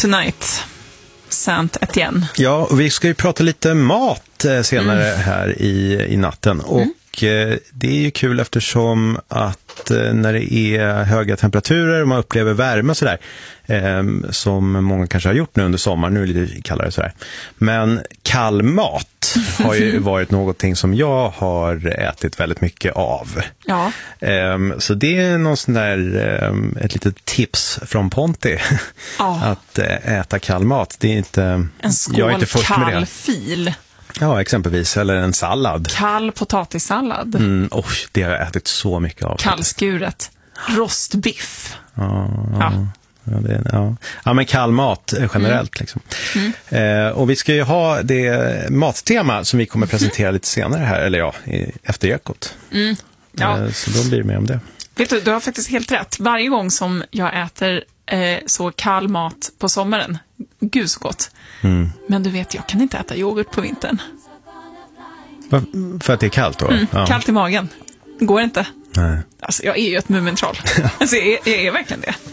Tonight, Saint-Étienne. Ja, och vi ska ju prata lite mat senare här i natten. Och det är ju kul eftersom att när det är höga temperaturer och man upplever värme och sådär, som många kanske har gjort nu under sommaren, nu är det lite kallare sådär. Men kall mat har ju varit någonting som jag har ätit väldigt mycket av. Ja. Så det är någon sån där, ett litet tips från Ponti. Att äta kall mat. Det är inte, en skål jag är inte först med det. Kall fil. Ja, exempelvis. Eller en sallad. Kall potatissallad. Det har jag ätit så mycket av. Kallskuret. Rostbiff. Ja, men kall mat generellt liksom. Och vi ska ju ha det mattema som vi kommer presentera lite senare här, eller efter Ekot. Så då blir det mer om det. Vet du har faktiskt helt rätt. Varje gång som jag äter så kall mat på sommaren, gud så gott. Men du vet, jag kan inte äta yoghurt på vintern. För att det är kallt då? Kallt i magen. Går inte. Nej. Alltså, jag är ju ett mumentroll. Alltså, jag är verkligen det.